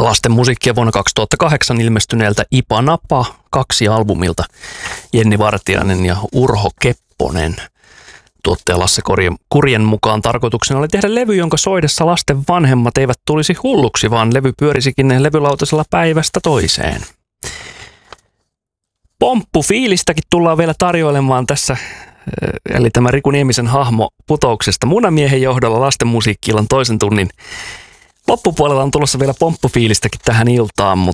lasten musiikkia vuonna 2008 ilmestyneeltä Ipa Napa 2 albumilta Jenni Vartiainen ja Urho Kepponen. Tuottaja Lasse Kurjen mukaan tarkoituksena oli tehdä levy, jonka soidessa lasten vanhemmat eivät tulisi hulluksi, vaan levy pyörisikin levylautasella päivästä toiseen. Pomppufiilistäkin tullaan vielä tarjoilemaan tässä, eli tämä Riku Niemisen hahmo Putouksesta Munamiehen johdolla lasten musiikki-illan toisen tunnin loppupuolella on tulossa vielä pomppufiilistäkin tähän iltaan,